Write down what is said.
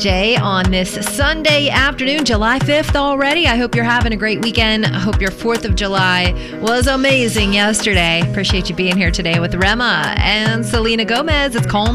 Jay on this Sunday afternoon, July 5th already. I hope you're having a great weekend. I hope your 4th of July was amazing yesterday. Appreciate you being here today with Rema and Selena Gomez. It's Calm